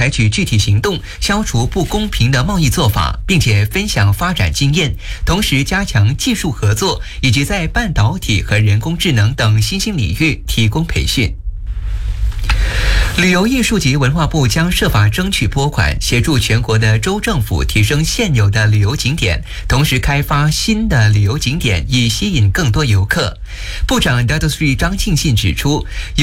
采取具体行动，消除不公平的贸易做法，并且分享发展经验，同时加强技术合作，以及在半导体和人工智能等新兴领域提供培训。旅游艺术及文化部将设法争取拨款，协助全国的州政府提升现有的旅游景点，同时开发新的旅游景点，以吸引更多游客。部长 Dato Sri 张庆信指出，